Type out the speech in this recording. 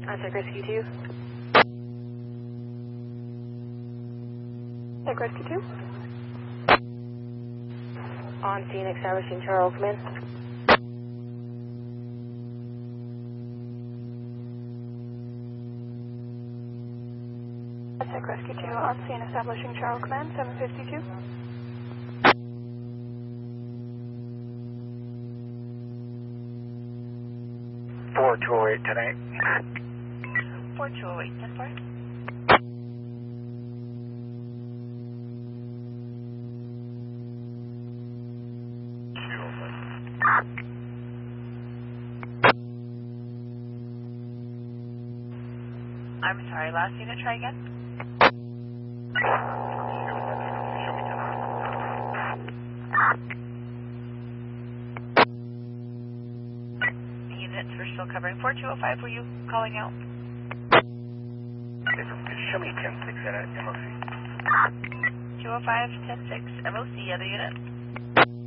Tech Rescue 2. Tech Rescue 2. On scene, establishing Charles, come in. Tech Rescue 2, on scene, establishing Charles, command, 752. 4208 tonight. 4208, 10-4. I'm sorry, last unit, try again. Units, we're still covering 4205, were you calling out? Show me 10-6 at MOC. 205, 10-6, MOC, other unit.